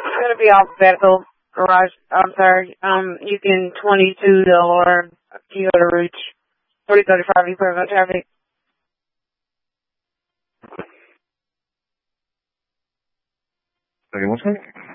going to be alphabetical. Garage, I'm sorry. You can 22 Delaware, Kyoto Rouge, 4035 equivalent traffic. Okay, 1 second.